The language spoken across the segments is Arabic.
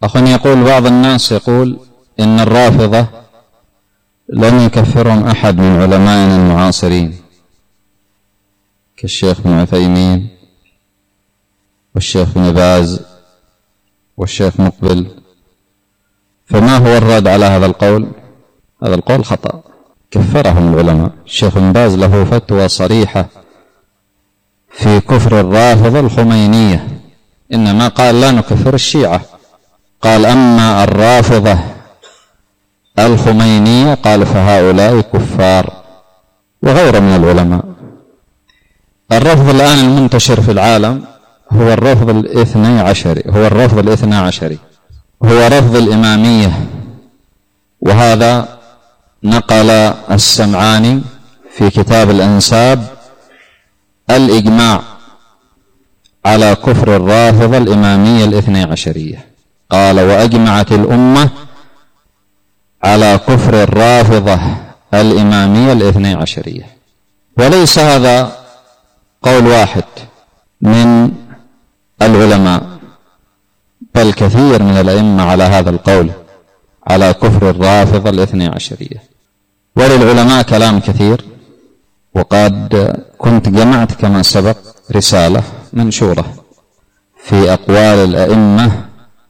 أخ يقول بعض الناس يقول إن الرافضة لم يكفرهم أحد من علمائنا المعاصرين كالشيخ ابن عثيمين والشيخ ابن باز والشيخ مقبل، فما هو الرد على هذا القول؟ هذا القول خطأ، كفرهم العلماء. الشيخ ابن باز له فتوى صريحة في كفر الرافضة الخمينية، إنما قال لا نكفر الشيعة، قال أما الرافضة الخمينية قال فهؤلاء كفار، وغيره من العلماء. الرفض الآن المنتشر في العالم هو الرفض الاثني عشري، هو رفض الإمامية، وهذا نقل السمعاني في كتاب الأنساب الإجماع على كفر الرافضة الإمامية الاثني عشرية، قال وأجمعت الأمة على كفر الرافضة الإمامية الاثني عشرية. وليس هذا قول واحد من العلماء، بل كثير من الأئمة على هذا القول، على كفر الرافضة الاثني عشرية. وللعلماء كلام كثير، وقد كنت جمعت كما سبق رسالة منشورة في أقوال الأئمة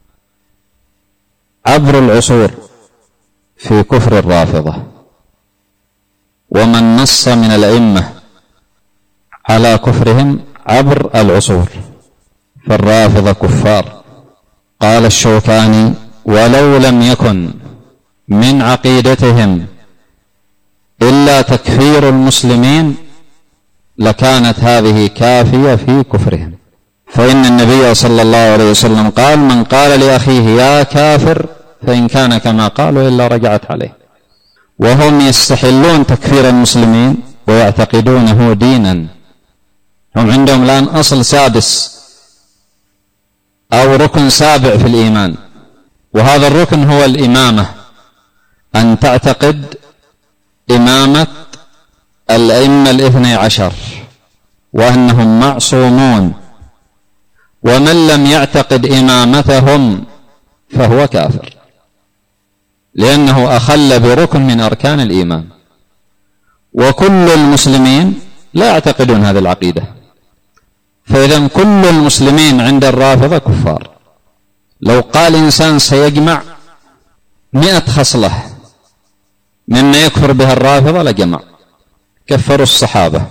عبر العصور في كفر الرافضة، ومن نص من الأئمة على كفرهم عبر العصور، فالرافضة كفار. قال الشوكاني ولو لم يكن من عقيدتهم إلا تكفير المسلمين لكانت هذه كافية في كفرهم، فإن النبي صلى الله عليه وسلم قال من قال لأخيه يا كافر فإن كان كما قالوا إلا رجعت عليه. وهم يستحلون تكفير المسلمين ويعتقدونه دينا. هم عندهم الآن أصل سادس أو ركن سابع في الإيمان، وهذا الركن هو الإمامة، أن تعتقد إمامة الأئمة الاثني عشر وأنهم معصومون، ومن لم يعتقد إمامتهم فهو كافر، لأنه أخل بركن من أركان الإيمان. وكل المسلمين لا يعتقدون هذه العقيدة، فإذا كل المسلمين عند الرافضة كفار. لو قال إنسان سيجمع 100 خصلة مما يكفر بها الرافضة لجمع، كفروا الصحابة،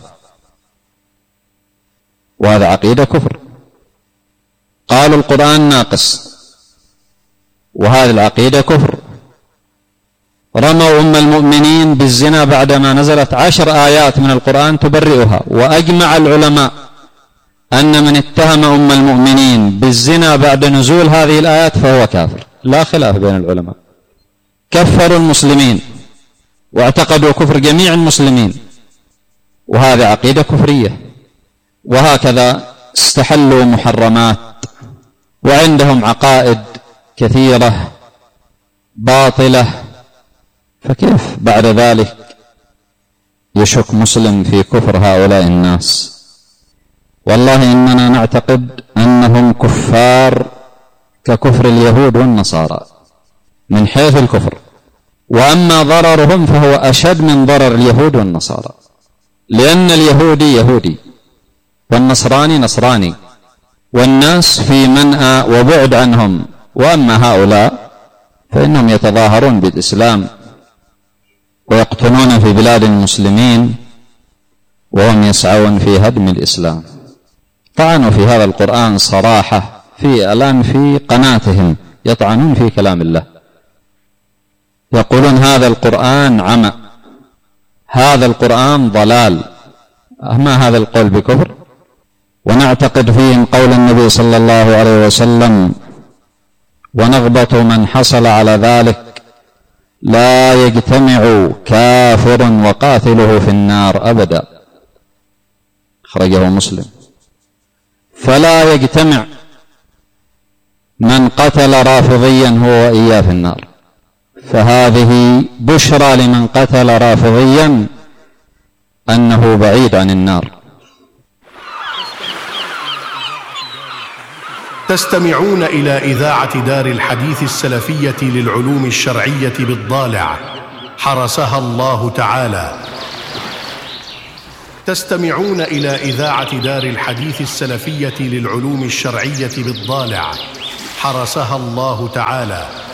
وهذا عقيدة كفر. قالوا القرآن ناقص، وهذه العقيدة كفر. رموا أم المؤمنين بالزنا بعدما نزلت 10 آيات من القرآن تبرئها، وأجمع العلماء أن من اتهم أم المؤمنين بالزنا بعد نزول هذه الآيات فهو كافر، لا خلاف بين العلماء. كفروا المسلمين واعتقدوا كفر جميع المسلمين، وهذه عقيدة كفرية. وهكذا استحلوا محرمات، وعندهم عقائد كثيرة باطلة، فكيف بعد ذلك يشك مسلم في كفر هؤلاء الناس؟ والله إننا نعتقد أنهم كفار ككفر اليهود والنصارى من حيث الكفر، وأما ضررهم فهو أشد من ضرر اليهود والنصارى، لأن اليهودي يهودي والنصراني نصراني، والناس في منأى وبعد عنهم. وأما هؤلاء فإنهم يتظاهرون بالإسلام ويقتلون في بلاد المسلمين وهم يسعون في هدم الإسلام. طعنوا في هذا القرآن صراحة، الآن في قناتهم يطعنون في كلام الله، يقولون هذا القرآن عمى، هذا القرآن ضلال. ما هذا القول بكفر؟ ونعتقد فيهم قول النبي صلى الله عليه وسلم ونغبط من حصل على ذلك لا يجتمع كافر وقاتله في النار أبدا، أخرجه مسلم. فلا يجتمع من قتل رافضيا هو وإياه في النار، فهذه بشرى لمن قتل رافضيا أنه بعيد عن النار. تستمعون إلى إذاعة دار الحديث السلفية للعلوم الشرعية بالضالع، حرسها الله تعالى. تستمعون إلى إذاعة دار الحديث السلفية للعلوم الشرعية بالضالع، حرسها الله تعالى.